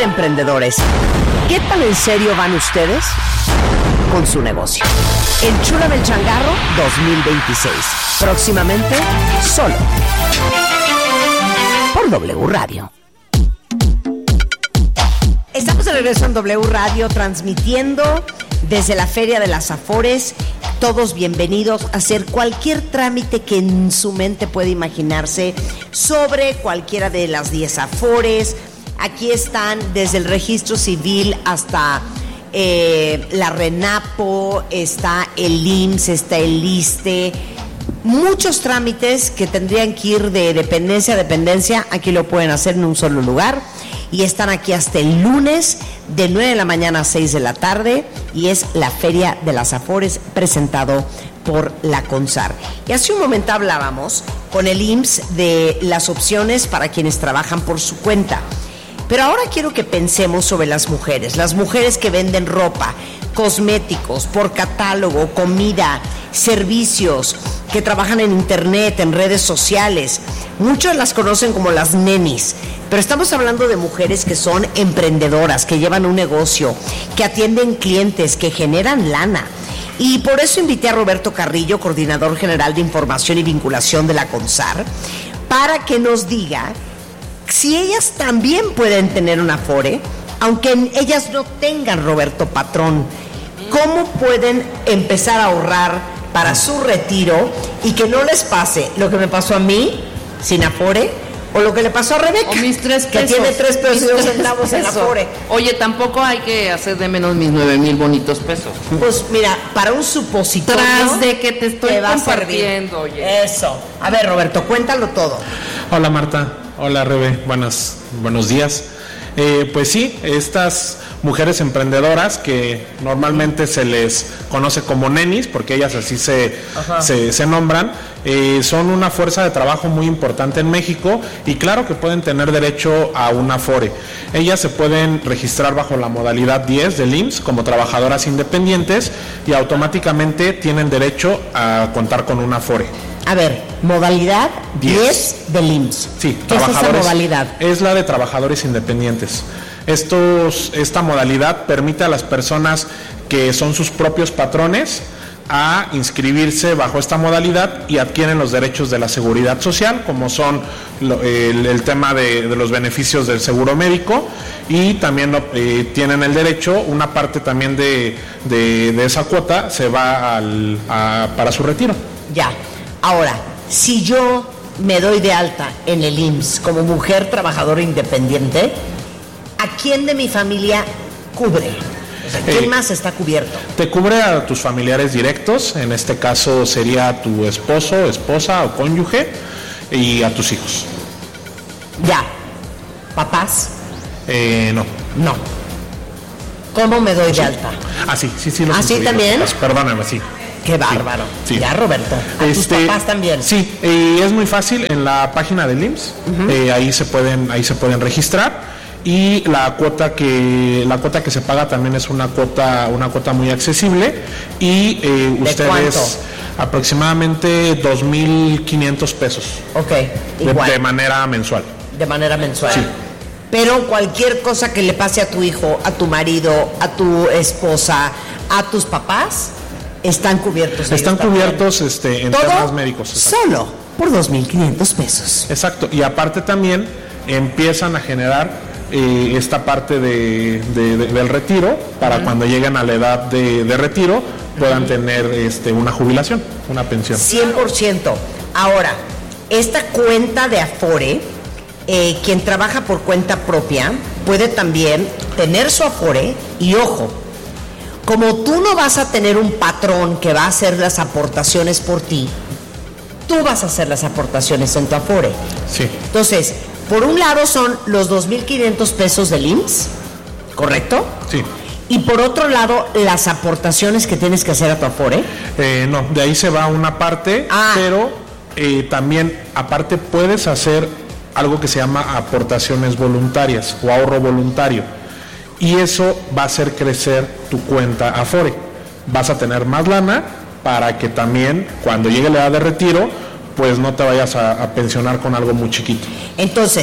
ver, emprendedores, ¿qué tan en serio van ustedes con su negocio? Enchúlame el changarro 2026. Próximamente, solo por W Radio. Estamos de regreso en W Radio, transmitiendo desde la Feria de las Afores. Todos bienvenidos a hacer cualquier trámite que en su mente pueda imaginarse sobre cualquiera de las 10 Afores. Aquí están desde el registro civil hasta la RENAPO, está el IMSS, está el ISSSTE. Muchos trámites que tendrían que ir de dependencia a dependencia, aquí lo pueden hacer en un solo lugar. Y están aquí hasta el lunes de 9 de la mañana a 6 de la tarde y es la Feria de las Afores presentado por la CONSAR. Y hace un momento hablábamos con el IMSS de las opciones para quienes trabajan por su cuenta. Pero ahora quiero que pensemos sobre las mujeres que venden ropa, cosméticos, por catálogo, comida, servicios, que trabajan en internet, en redes sociales. Muchos las conocen como las nenis, pero estamos hablando de mujeres que son emprendedoras, que llevan un negocio, que atienden clientes, que generan lana. Y por eso invité a Roberto Carrillo, coordinador general de información y vinculación de la CONSAR, para que nos diga si ellas también pueden tener una Afore, aunque ellas no tengan, Roberto, patrón. ¿Cómo pueden empezar a ahorrar para su retiro y que no les pase lo que me pasó a mí, sin Afore, o lo que le pasó a Rebeca, o mis 3 pesos, que tiene 3 pesos y 2 centavos en Afore? Oye, tampoco hay que hacer de menos mis 9,000 bonitos pesos. Pues mira, para un supositorio tras de que te estoy compartiendo, oye. Eso. A ver, Roberto, cuéntalo todo. Hola, Marta. Hola, Rebe. Buenos días. Pues sí, estas mujeres emprendedoras que normalmente se les conoce como nenis, porque ellas así se nombran, son una fuerza de trabajo muy importante en México y claro que pueden tener derecho a una Afore. Ellas se pueden registrar bajo la modalidad 10 del IMSS como trabajadoras independientes y automáticamente tienen derecho a contar con una Afore. A ver, modalidad 10 del IMSS. Sí, ¿Qué es esa modalidad? Es la de trabajadores independientes. Esta modalidad permite a las personas que son sus propios patrones a inscribirse bajo esta modalidad y adquieren los derechos de la seguridad social, como son el tema de los beneficios del seguro médico, y también tienen el derecho, una parte también de esa cuota se va para su retiro. Ya. Ahora, si yo me doy de alta en el IMSS como mujer trabajadora independiente, ¿a quién de mi familia cubre? O sea, ¿quién más está cubierto? Te cubre a tus familiares directos, en este caso sería tu esposo, esposa o cónyuge, y a tus hijos. Ya. ¿Papás? No. No. ¿Cómo me doy de alta? Sí. ¿Así también? Perdóname, sí. ¡Qué bárbaro! Sí. Ya, Roberto. ¿A tus papás también? Sí, es muy fácil en la página del IMSS. Ahí se pueden registrar y la cuota que se paga también es una cuota muy accesible y ustedes ¿cuánto? Aproximadamente 2,500 pesos. Ok, igual. De manera mensual. De manera mensual. Sí. Pero cualquier cosa que le pase a tu hijo, a tu marido, a tu esposa, a tus papás, están cubiertos. Están cubiertos en temas médicos. Exacto. Solo por 2,500 pesos. Exacto. Y aparte también empiezan a generar esta parte del retiro para cuando lleguen a la edad de retiro puedan tener una jubilación, una pensión. 100%. Ahora, esta cuenta de Afore, quien trabaja por cuenta propia puede también tener su Afore y ojo, como tú no vas a tener un patrón que va a hacer las aportaciones por ti, tú vas a hacer las aportaciones en tu Afore. Sí. Entonces, por un lado son los 2,500 pesos del IMSS, ¿correcto? Sí. Y por otro lado, las aportaciones que tienes que hacer a tu Afore. No, de ahí se va una parte, pero también aparte puedes hacer algo que se llama aportaciones voluntarias o ahorro voluntario. Y eso va a hacer crecer tu cuenta Afore. Vas a tener más lana para que también cuando llegue la edad de retiro, pues no te vayas a pensionar con algo muy chiquito. Entonces,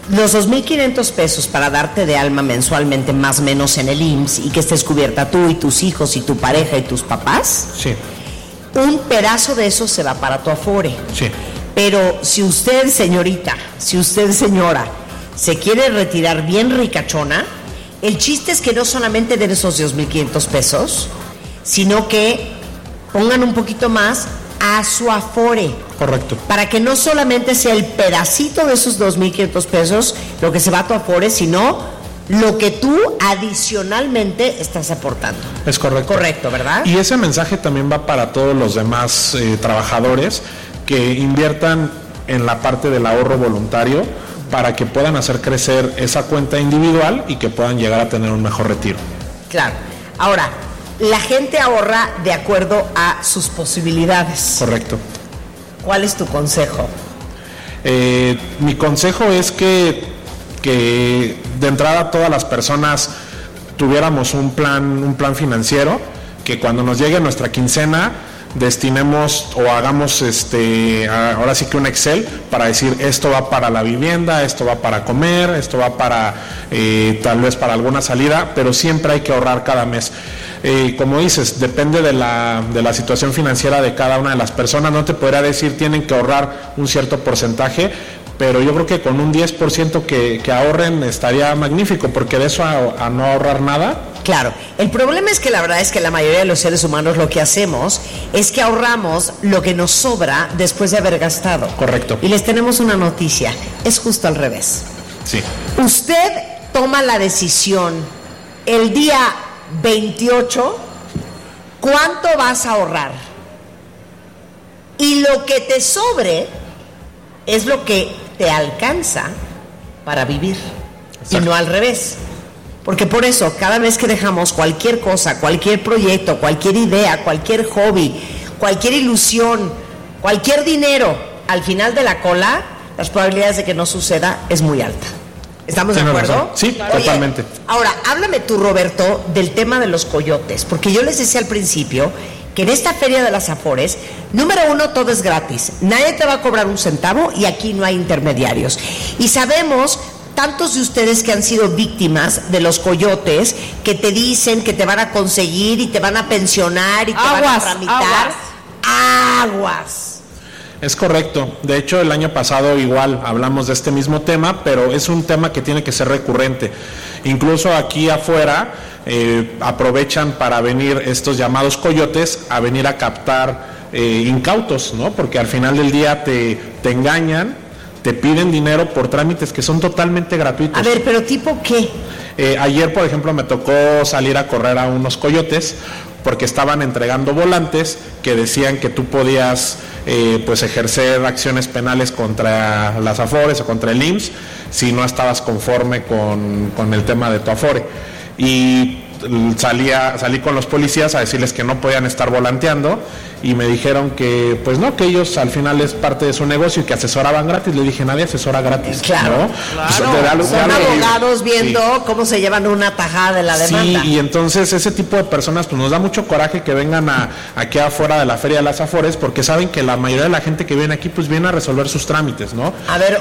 los 2,500 pesos para darte de alma mensualmente más o menos en el IMSS y que estés cubierta tú y tus hijos y tu pareja y tus papás, Sí, un pedazo de eso se va para tu Afore. sí. Pero si usted, señorita, si usted, señora, se quiere retirar bien ricachona, el chiste es que no solamente den esos 2,500 pesos, sino que pongan un poquito más a su Afore. Correcto. Para que no solamente sea el pedacito de esos 2,500 pesos lo que se va a tu Afore, sino lo que tú adicionalmente estás aportando. Es correcto. Correcto, ¿verdad? Y ese mensaje también va para todos los demás trabajadores que inviertan en la parte del ahorro voluntario para que puedan hacer crecer esa cuenta individual y que puedan llegar a tener un mejor retiro. Claro. Ahora, la gente ahorra de acuerdo a sus posibilidades. Correcto. ¿Cuál es tu consejo? Mi consejo es que de entrada todas las personas tuviéramos un plan financiero, que cuando nos llegue nuestra quincena destinemos o hagamos ahora sí que un Excel para decir esto va para la vivienda, esto va para comer, esto va para tal vez para alguna salida, pero siempre hay que ahorrar cada mes. Como dices, depende de la situación financiera de cada una de las personas. No te podría decir tienen que ahorrar un cierto porcentaje, pero yo creo que con un 10% que ahorren estaría magnífico, porque de eso a no ahorrar nada. Claro, el problema es que la verdad es que la mayoría de los seres humanos lo que hacemos es que ahorramos lo que nos sobra después de haber gastado. Correcto. Y les tenemos una noticia, es justo al revés. Sí. Usted toma la decisión el día 28, ¿cuánto vas a ahorrar? Y lo que te sobre es lo que te alcanza para vivir. Exacto. Y no al revés. Porque por eso, cada vez que dejamos cualquier cosa, cualquier proyecto, cualquier idea, cualquier hobby, cualquier ilusión, cualquier dinero al final de la cola, las probabilidades de que no suceda es muy alta. ¿Estamos de acuerdo? Razón. Sí, claro. Totalmente. Ahora, háblame tú, Roberto, del tema de los coyotes, porque yo les decía al principio que en esta Feria de las Afores, número uno, todo es gratis. Nadie te va a cobrar un centavo y aquí no hay intermediarios. Y sabemos tantos de ustedes que han sido víctimas de los coyotes, que te dicen que te van a conseguir y te van a pensionar y te van a tramitar. Aguas. Es correcto. De hecho, el año pasado igual hablamos de este mismo tema, pero es un tema que tiene que ser recurrente. Incluso aquí afuera aprovechan para venir estos llamados coyotes a venir a captar incautos, ¿no? Porque al final del día te engañan, te piden dinero por trámites que son totalmente gratuitos. A ver, pero ¿tipo qué? Ayer, por ejemplo, me tocó salir a correr a unos coyotes porque estaban entregando volantes que decían que tú podías pues ejercer acciones penales contra las Afores o contra el IMSS si no estabas conforme con el tema de tu Afore. Y salí con los policías a decirles que no podían estar volanteando y me dijeron que pues no, que ellos al final es parte de su negocio y que asesoraban gratis. Le dije, nadie asesora gratis. Claro, ¿no? claro. Pues, son abogados viendo cómo se llevan una tajada de la demanda. Sí, y entonces ese tipo de personas pues nos da mucho coraje que vengan aquí afuera de la Feria de las Afores, porque saben que la mayoría de la gente que viene aquí pues viene a resolver sus trámites, ¿no? A ver,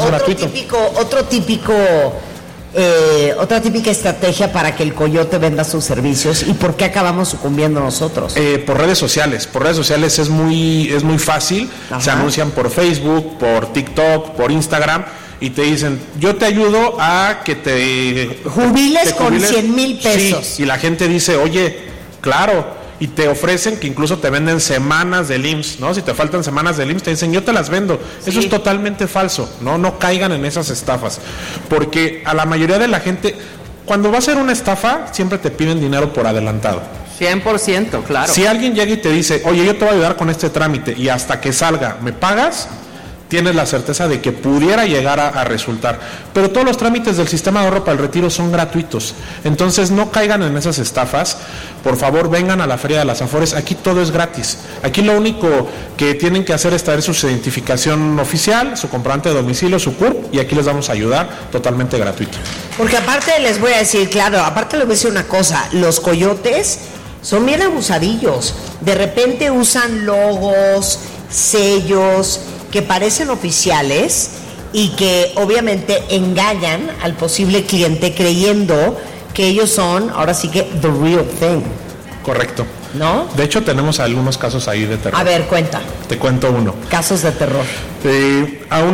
otra típica estrategia para que el coyote venda sus servicios. ¿Y por qué acabamos sucumbiendo nosotros? Por redes sociales es muy fácil. Ajá. Se anuncian por Facebook, por TikTok, por Instagram y te dicen, yo te ayudo a que te jubiles con 100,000 pesos. Sí, y la gente dice, oye, claro, y te ofrecen que incluso te venden semanas del IMSS, ¿no? Si te faltan semanas del IMSS, te dicen, yo te las vendo. Sí. Eso es totalmente falso, ¿no? No caigan en esas estafas, porque a la mayoría de la gente, cuando va a ser una estafa, siempre te piden dinero por adelantado. 100%, claro. Si alguien llega y te dice, oye, yo te voy a ayudar con este trámite, y hasta que salga, ¿me pagas?, tienes la certeza de que pudiera llegar a resultar. Pero todos los trámites del sistema de ahorro para el retiro son gratuitos. Entonces no caigan en esas estafas. Por favor, vengan a la Feria de las Afores. Aquí todo es gratis. Aquí lo único que tienen que hacer es traer su identificación oficial, su comprobante de domicilio, su CURP, y aquí les vamos a ayudar totalmente gratuito. Porque aparte les voy a decir, claro, aparte les voy a decir una cosa, los coyotes son bien abusadillos. De repente usan logos, sellos que parecen oficiales y que obviamente engañan al posible cliente creyendo que ellos son, ahora sí que, the real thing. Correcto. ¿No? De hecho, tenemos algunos casos ahí de terror. A ver, cuenta. Te cuento uno. Casos de terror. A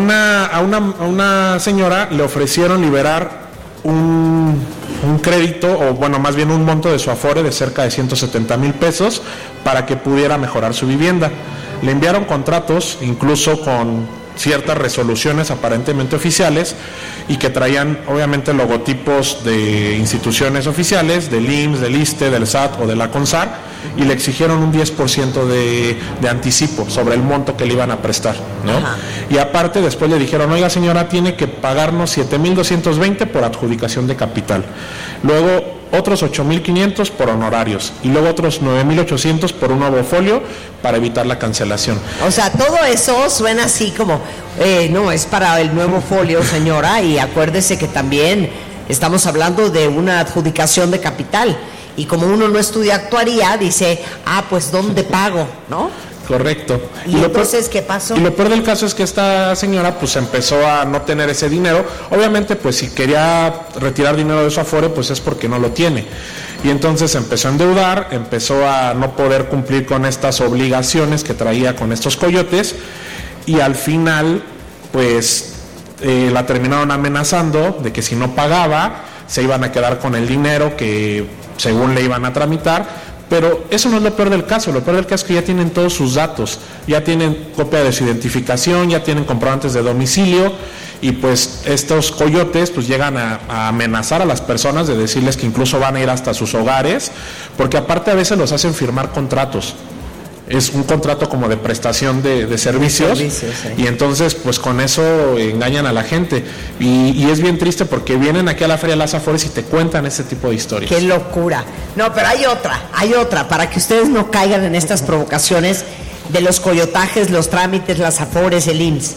una señora le ofrecieron liberar un crédito, o bueno, más bien un monto de su Afore de cerca de 170,000 pesos para que pudiera mejorar su vivienda. Le enviaron contratos, incluso con ciertas resoluciones aparentemente oficiales, y que traían obviamente logotipos de instituciones oficiales, del IMSS, del ISSSTE, del SAT o de la CONSAR, y le exigieron un 10% de anticipo sobre el monto que le iban a prestar, ¿no? Y aparte después le dijeron, oiga señora, tiene que pagarnos 7,220 por adjudicación de capital, luego otros 8,500 por honorarios y luego otros 9,800 por un nuevo folio para evitar la cancelación. O sea, todo eso suena así como, no, es para el nuevo folio, señora, y acuérdese que también estamos hablando de una adjudicación de capital, y como uno no estudia actuaría, dice, pues ¿dónde pago? ¿No? Correcto. ¿Y entonces qué pasó? Y lo peor del caso es que esta señora pues empezó a no tener ese dinero. Obviamente pues si quería retirar dinero de su Afore pues es porque no lo tiene. Y entonces empezó a endeudar, empezó a no poder cumplir con estas obligaciones que traía con estos coyotes, y al final pues la terminaron amenazando de que si no pagaba se iban a quedar con el dinero que según le iban a tramitar. Pero eso no es lo peor del caso. Lo peor del caso es que ya tienen todos sus datos, ya tienen copia de su identificación, ya tienen comprobantes de domicilio, y pues estos coyotes pues llegan a amenazar a las personas, de decirles que incluso van a ir hasta sus hogares, porque aparte a veces los hacen firmar contratos. Es un contrato como de prestación de servicios, sí. Y entonces pues con eso engañan a la gente, y es bien triste porque vienen aquí a la Feria de las Afores y te cuentan ese tipo de historias. ¡Qué locura! No, pero hay otra, para que ustedes no caigan en estas provocaciones de los coyotajes, los trámites, las Afores, el IMSS.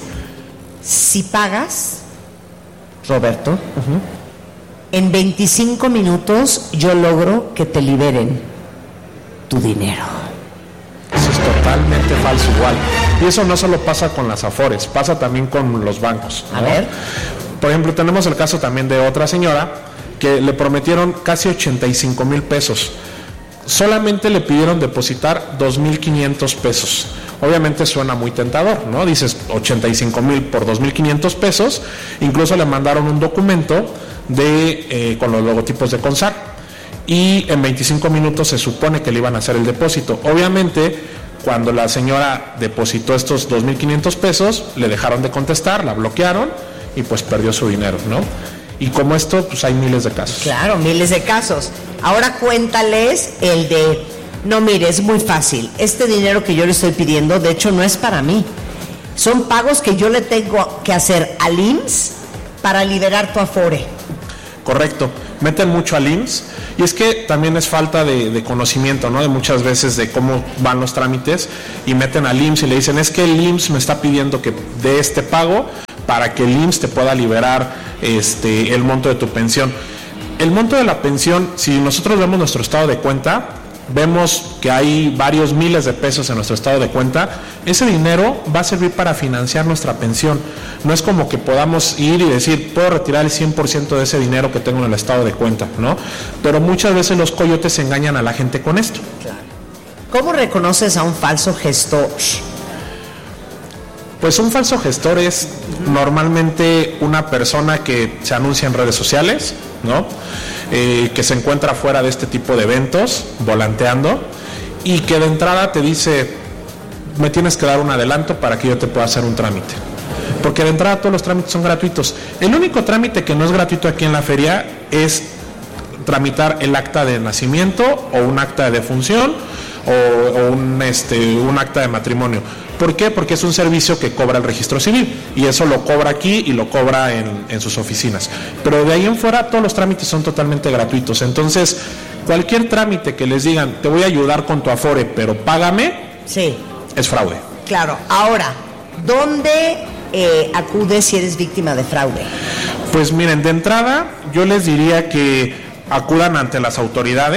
Si pagas, Roberto, en 25 minutos yo logro que te liberen tu dinero. Eso es totalmente falso igual. Y eso no solo pasa con las Afores, pasa también con los bancos, ¿no? A ver. Por ejemplo, tenemos el caso también de otra señora que le prometieron casi 85,000 pesos. Solamente le pidieron depositar 2,500 pesos. Obviamente suena muy tentador, ¿no? Dices 85,000 por 2,500 pesos. Incluso le mandaron un documento con los logotipos de CONSAR. Y en 25 minutos se supone que le iban a hacer el depósito. Obviamente, cuando la señora depositó estos 2,500 pesos, le dejaron de contestar, la bloquearon y pues perdió su dinero, ¿no? Y como esto, pues hay miles de casos. Claro, miles de casos. Ahora cuéntales el de, no, mire, es muy fácil. Este dinero que yo le estoy pidiendo, de hecho, no es para mí. Son pagos que yo le tengo que hacer al IMSS para liberar tu Afore. Correcto. Meten mucho al IMSS, y es que también es falta de conocimiento, ¿no? De muchas veces de cómo van los trámites, y meten al IMSS y le dicen, es que el IMSS me está pidiendo que dé este pago para que el IMSS te pueda liberar el monto de tu pensión. El monto de la pensión, si nosotros vemos nuestro estado de cuenta, vemos que hay varios miles de pesos en nuestro estado de cuenta. Ese dinero va a servir para financiar nuestra pensión. No es como que podamos ir y decir, puedo retirar el 100% de ese dinero que tengo en el estado de cuenta, ¿no? Pero muchas veces los coyotes engañan a la gente con esto. Claro. ¿Cómo reconoces a un falso gestor? Pues un falso gestor es normalmente una persona que se anuncia en redes sociales, ¿no? Que se encuentra fuera de este tipo de eventos, volanteando, y que de entrada te dice, me tienes que dar un adelanto para que yo te pueda hacer un trámite. Porque de entrada todos los trámites son gratuitos. El único trámite que no es gratuito aquí en la feria es tramitar el acta de nacimiento o un acta de defunción o un acta de matrimonio. ¿Por qué? Porque es un servicio que cobra el registro civil, y eso lo cobra aquí y lo cobra en sus oficinas. Pero de ahí en fuera todos los trámites son totalmente gratuitos. Entonces, cualquier trámite que les digan, te voy a ayudar con tu Afore, pero págame, sí, es fraude. Claro. Ahora, ¿dónde acudes si eres víctima de fraude? Pues miren, de entrada yo les diría que acudan ante las autoridades,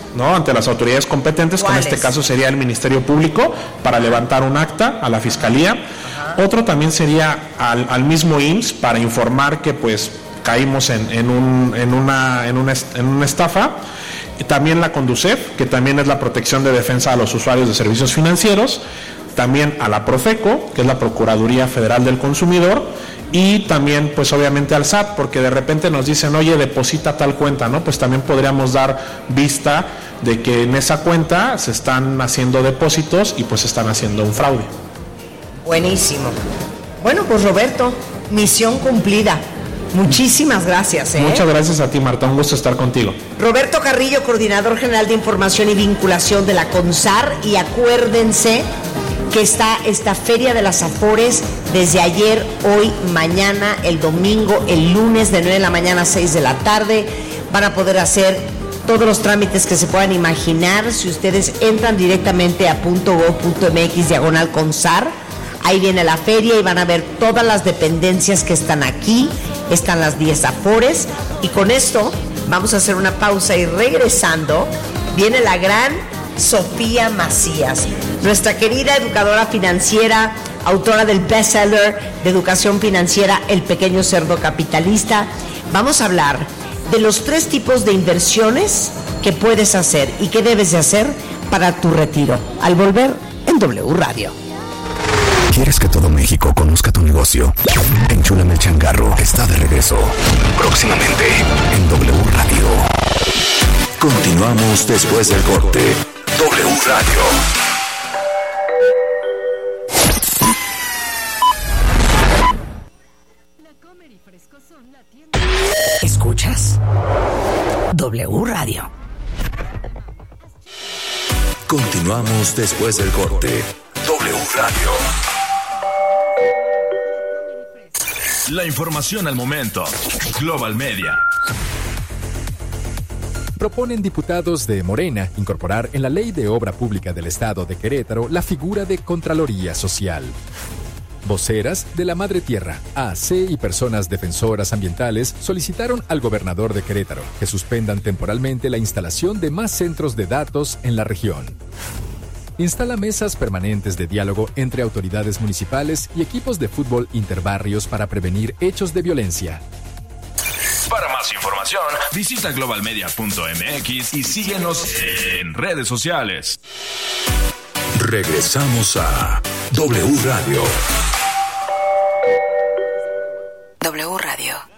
¿no?, ante las autoridades competentes, que en este caso sería el Ministerio Público, para levantar un acta a la Fiscalía. Otro también sería al mismo IMSS para informar que pues caímos en una estafa. También la Conducef, que también es la protección de defensa a los usuarios de servicios financieros. También a la Profeco, que es la Procuraduría Federal del Consumidor. Y también pues obviamente al SAT, porque de repente nos dicen, oye, deposita tal cuenta, ¿no? Pues también podríamos dar vista de que en esa cuenta se están haciendo depósitos y pues están haciendo un fraude. Buenísimo. Bueno, pues Roberto, misión cumplida. Muchísimas gracias. Muchas gracias a ti, Marta, un gusto estar contigo. Roberto Carrillo, Coordinador General de Información y Vinculación de la CONSAR, y acuérdense que está esta Feria de las Afores desde ayer, hoy, mañana, el domingo, el lunes de 9 de la mañana a 6 de la tarde. Van a poder hacer todos los trámites que se puedan imaginar. Si ustedes entran directamente a .gov.mx/CONSAR, ahí viene la feria y van a ver todas las dependencias que están aquí. Están las 10 Afores. Y con esto vamos a hacer una pausa y regresando viene la gran Sofía Macías, nuestra querida educadora financiera, autora del bestseller de educación financiera El Pequeño Cerdo Capitalista. Vamos a hablar de los 3 tipos de inversiones que puedes hacer y que debes de hacer para tu retiro. Al volver en W Radio. ¿Quieres que todo México conozca tu negocio? Enchúlame el changarro está de regreso. Próximamente en W Radio. Continuamos después del corte. W Radio. ¿Escuchas? W Radio. Continuamos después del corte. W Radio. La información al momento. Global Media. Proponen diputados de Morena incorporar en la Ley de Obra Pública del Estado de Querétaro la figura de Contraloría Social. Voceras de la Madre Tierra, AC y personas defensoras ambientales solicitaron al gobernador de Querétaro que suspendan temporalmente la instalación de más centros de datos en la región. Instala mesas permanentes de diálogo entre autoridades municipales y equipos de fútbol interbarrios para prevenir hechos de violencia. Para más información, visita globalmedia.mx y síguenos en redes sociales. Regresamos a W Radio. W Radio.